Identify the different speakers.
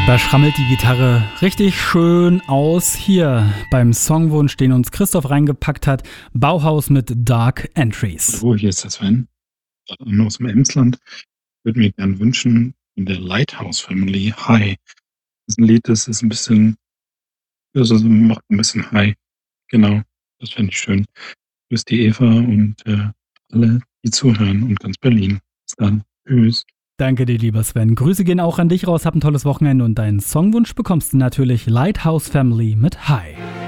Speaker 1: Da schrammelt die Gitarre richtig schön aus. Hier beim Songwunsch, den uns Christoph reingepackt hat. Bauhaus mit Dark Entries.
Speaker 2: Hallo, hier ist der Sven aus dem Emsland. Ich würde mir gern wünschen, in der Lighthouse Family High. Das ist ein Lied, das ist ein bisschen, also macht ein bisschen High. Genau, das fände ich schön. Grüß die Eva und alle, die zuhören und ganz Berlin. Bis dann. Tschüss.
Speaker 1: Danke dir, lieber Sven. Grüße gehen auch an dich raus. Hab ein tolles Wochenende und deinen Songwunsch bekommst du natürlich Lighthouse Family mit High.